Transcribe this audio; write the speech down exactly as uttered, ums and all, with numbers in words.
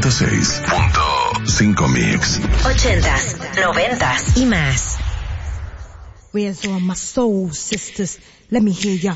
ciento seis punto cinco Mix. Ochentas, noventas y más. Where's all my soul sisters? Let me hear ya.